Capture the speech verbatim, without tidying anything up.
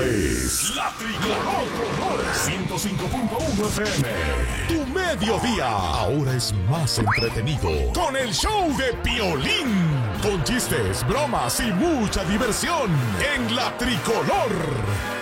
es La Tricolor ciento cinco punto uno F M. Tu mediodía ahora es más entretenido con el show de Piolín. Con chistes, bromas y mucha diversión en La Tricolor.